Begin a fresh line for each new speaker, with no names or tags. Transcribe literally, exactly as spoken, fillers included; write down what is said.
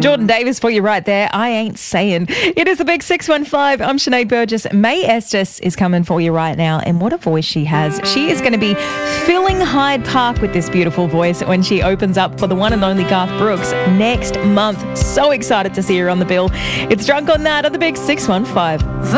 Jordan Davis for you right there. I ain't saying. It is the big six one five. I'm Sinead Burgess. May Estes is coming for you right now. And what a voice she has. She is going to be filling Hyde Park with this beautiful voice when she opens up for the one and only Garth Brooks next month. So excited to see her on the bill. It's Drunk on That on the big six one five.